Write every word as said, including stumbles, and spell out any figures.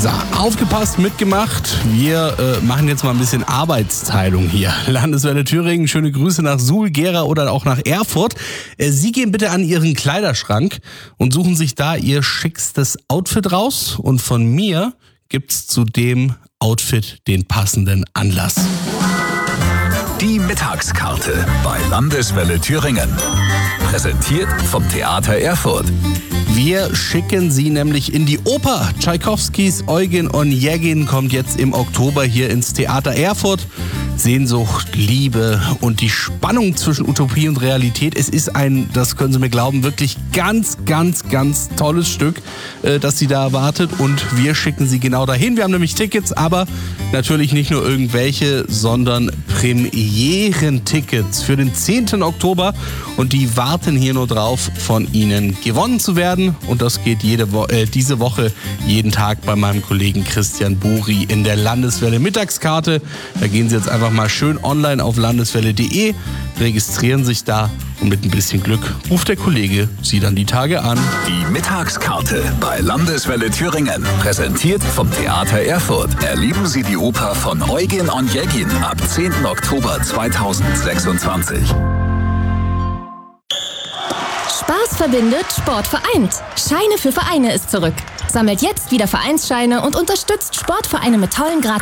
So, aufgepasst, mitgemacht. Wir äh, machen jetzt mal ein bisschen Arbeitsteilung hier. Landeswelle Thüringen, schöne Grüße nach Suhl, Gera oder auch nach Erfurt. Äh, Sie gehen bitte an Ihren Kleiderschrank und suchen sich da Ihr schickstes Outfit raus. Und von mir gibt's zu dem Outfit den passenden Anlass. Die Mittagskarte bei Landeswelle Thüringen. Präsentiert vom Theater Erfurt. Wir schicken Sie nämlich in die Oper. Tschaikowskis Eugen Onegin kommt jetzt im Oktober hier ins Theater Erfurt. Sehnsucht, Liebe und die Spannung zwischen Utopie und Realität. Es ist ein, das können Sie mir glauben, wirklich ganz, ganz, ganz tolles Stück, äh, das Sie da erwartet. Und wir schicken Sie genau dahin. Wir haben nämlich Tickets, aber natürlich nicht nur irgendwelche, sondern Premierentickets für den zehnten Oktober. Und die warten hier nur drauf, von Ihnen gewonnen zu werden. Und das geht jede Wo- äh, diese Woche jeden Tag bei meinem Kollegen Christian Buri in der Landeswelle Mittagskarte. Da gehen Sie jetzt einfach mal schön online auf landeswelle punkt de, registrieren sich da und mit ein bisschen Glück ruft der Kollege Sie dann die Tage an. Die Mittagskarte bei Landeswelle Thüringen. Präsentiert vom Theater Erfurt. Erleben Sie die Oper von Eugen Onegin ab zehnten Oktober zweitausendsechsundzwanzig. Spaß verbindet, Sport vereint. Scheine für Vereine ist zurück. Sammelt jetzt wieder Vereinsscheine und unterstützt Sportvereine mit tollen Gratis